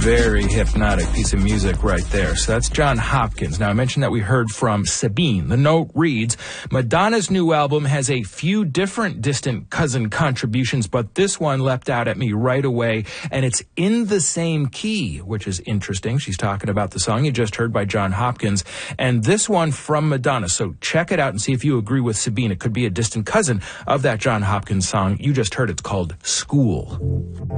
Very hypnotic piece of music right there. So that's John Hopkins. Now, I mentioned that we heard from Sabine. The note reads, Madonna's new album has a few different distant cousin contributions, but this one leapt out at me right away, and it's in the same key, which is interesting. She's talking about the song you just heard by John Hopkins, and this one from Madonna. So check it out and see if you agree with Sabine. It could be a distant cousin of that John Hopkins song you just heard. It's called School.